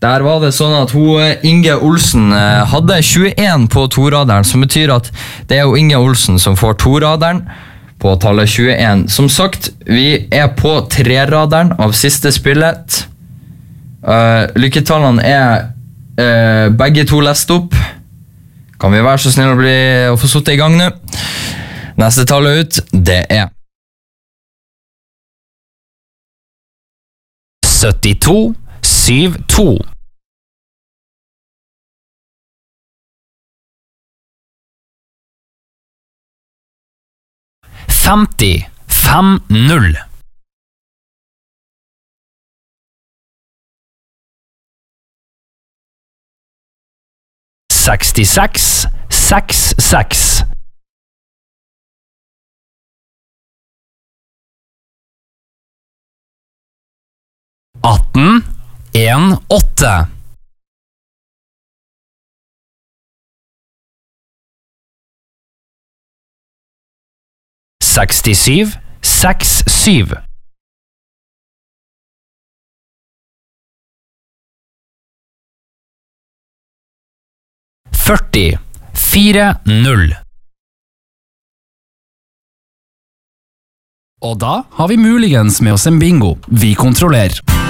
Der var det sånn at Inge Olsen hadde 21 på toraderen, som betyr at det jo Inge Olsen som får toraderen på tallet 21. Som sagt, vi på treraderen av siste spillet. Lykketallene begge to lest opp. Kan vi være så snill å få suttet i gang nå? Neste tallet ut, det 72 72 50 50 66 66 18 1 8 67 67 40 4 0. Og da har vi muligens med oss en bingo. Vi kontrollerer.